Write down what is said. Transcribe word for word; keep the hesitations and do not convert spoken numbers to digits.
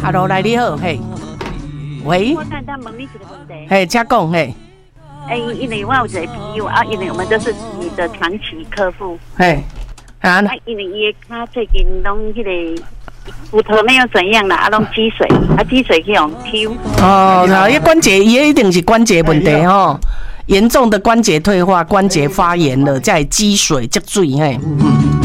，Hello， 来你好，嘿，喂， 我看他问你一个问题， 嘿，请讲，嘿， 哎，因为我有一个朋友啊，因为我们都是你的长期客户， 嘿，啊， 啊，因为伊他最近拢迄个骨头没有怎样啦，啊，拢积水，啊，积水去用抽。 哦，那一关节也一定是关节问题吼，严重的关节退化、关节发炎了，再积水积水嘿，嗯。